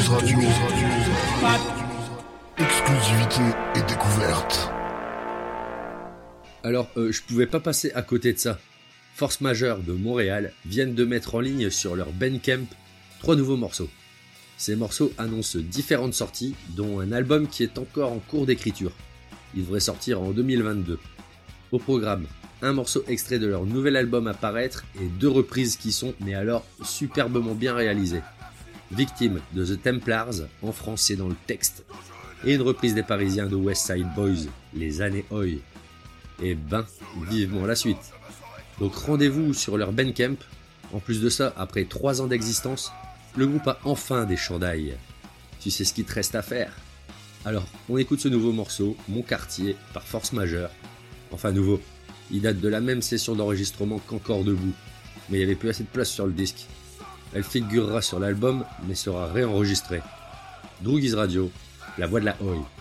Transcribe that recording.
Radio. Exclusivité et découverte. Alors, je pouvais pas passer à côté de ça. Force Majeure de Montréal viennent de mettre en ligne sur leur Bandcamp 3 nouveaux morceaux. Ces morceaux annoncent différentes sorties, dont un album qui est encore en cours d'écriture. Il devrait sortir en 2022. Au programme, un morceau extrait de leur nouvel album à paraître et 2 reprises qui sont, mais alors, superbement bien réalisées. Victime de The Templars, en français dans le texte, et une reprise des Parisiens de West Side Boys, Les Années Oi. Et ben, vivement la suite. Donc rendez-vous sur leur Bandcamp. En plus de ça, après 3 ans d'existence, le groupe a enfin des chandails. Tu sais ce qu'il te reste à faire. Alors, on écoute ce nouveau morceau, Mon Quartier, par Force Majeure. Enfin nouveau, il date de la même session d'enregistrement qu'Encore Debout, mais il n'y avait plus assez de place sur le disque. Elle figurera sur l'album, mais sera réenregistrée. Droogies Radio, la voix de la Oi.